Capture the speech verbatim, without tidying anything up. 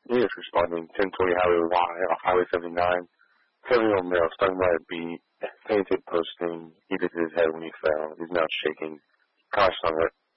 He is responding. ten twenty Highway Y off Highway seventy-nine. seven-year-old male stung by a bee, fainted posting. He hit his head when he fell. He's now shaking. Caution alert.